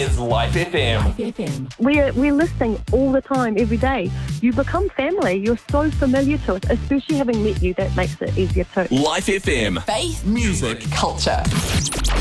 It's Life FM. We're listening all the time, every day. You become family. You're so familiar to us, especially having met you. That makes it easier too. Life FM. Faith, Music. culture.